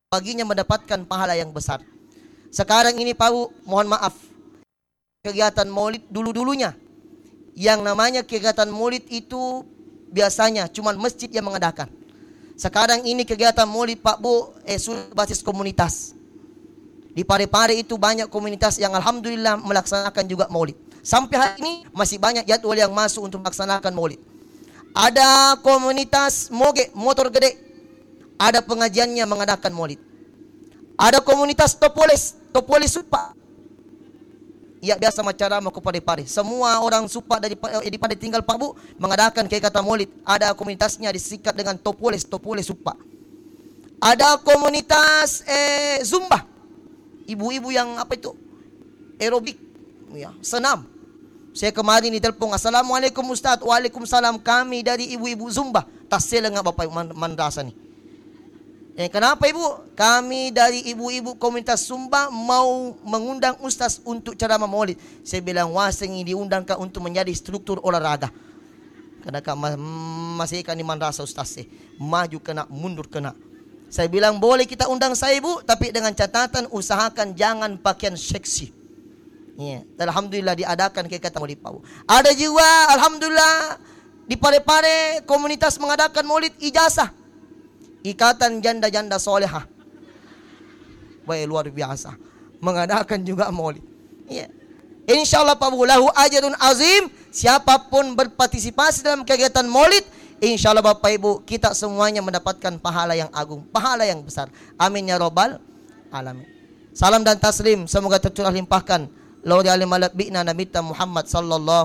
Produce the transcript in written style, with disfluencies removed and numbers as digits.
baginya mendapatkan pahala yang besar. Sekarang ini Pak Bu, mohon maaf, kegiatan maulid dulu-dulunya, yang namanya kegiatan maulid itu biasanya cuma masjid yang mengadakan. Sekarang ini kegiatan maulid Pak Bu sudah basis komunitas. Di Parepare itu banyak komunitas yang alhamdulillah melaksanakan juga maulid. Sampai hari ini masih banyak jadwal yang masuk untuk melaksanakan maulid. Ada komunitas moge, motor gede, ada pengajiannya mengadakan maulid. Ada komunitas topoles supa. Ya biasa macara mau ke Parepare. Semua orang supa dari Pare tinggal Pak Bu mengadakan kegiatan maulid. Ada komunitasnya disikat dengan topoles supa. Ada komunitas zumba. Ibu-ibu yang apa itu? Aerobik. Ya, senam. Saya kemarin ditelepon, "Assalamualaikum Ustaz." "Waalaikumsalam, kami dari ibu-ibu zumba." Tas sila nga Bapak mandrasa ni. Kenapa Ibu? Kami dari ibu-ibu komunitas Sumba mau mengundang Ustaz untuk ceramah maulid. Saya bilang, "Waseng diundang ka untuk menjadi struktur olahraga." Karena masih kan di mandrasa Ustaz maju kena, mundur kena. Saya bilang, "Boleh kita undang saya Ibu, tapi dengan catatan usahakan jangan pakaian seksi." Ya, alhamdulillah diadakan kegiatan maulid Pak Bu. Ada juga alhamdulillah di Parepare komunitas mengadakan maulid ijazah. Ikatan janda-janda solehah. Baik, luar biasa. Mengadakan juga maulid. Ya. Insyaallah Pak Bu, lahu ajrun azim. Siapapun berpartisipasi dalam kegiatan maulid, insyaallah Bapak Ibu, kita semuanya mendapatkan pahala yang agung, pahala yang besar. Amin ya robbal alamin. Salam dan taslim semoga tercurah limpahkan. Lauri alim ala bi'na nabita Muhammad sallallahu